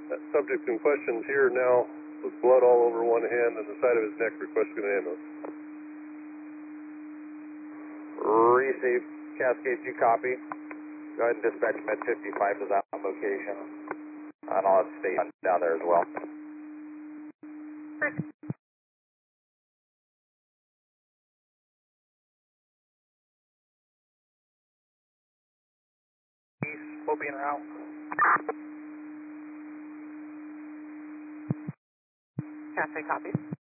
That subject in question is here now with blood all over one hand and the side of his neck, requesting an ambulance. Receive. Cascade 2, copy. Go ahead and dispatch Med 55 to that location. And I'll have state down there as well. We'll be en route. Cascade, copy.